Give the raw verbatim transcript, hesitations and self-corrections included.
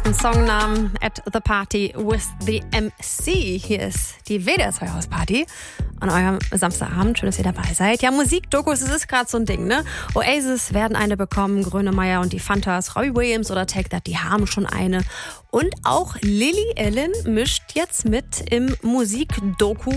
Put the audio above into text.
perfekten Songnamen at the party with the M C. Hier ist die W D R zwei Hausparty an eurem Samstagabend. Schön, dass ihr dabei seid. Ja, Musikdokus, es ist gerade so ein Ding, ne? Oasis werden eine bekommen, Grönemeyer und die Fantas, Robbie Williams oder Take That, die haben schon eine. Und auch Lily Allen mischt jetzt mit im Musikdoku